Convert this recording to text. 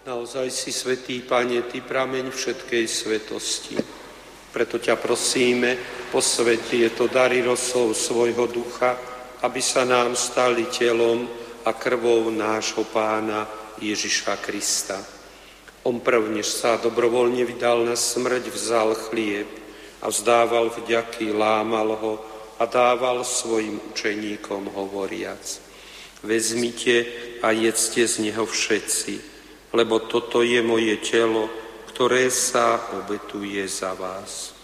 Naozaj si svätý, Pane, Ty prameň všetkej svetosti. Preto ťa prosíme, posväť tieto dary rosou svojho ducha, aby sa nám stali telom a krvou nášho Pána Ježiša Krista. On prvnež sa dobrovoľne vydal na smrť, vzal chlieb a vzdával vďaky, lámal ho a dával svojim učeníkom hovoriac: vezmite a jedzte z neho všetci, lebo toto je moje telo, ktoré sa obetuje za vás.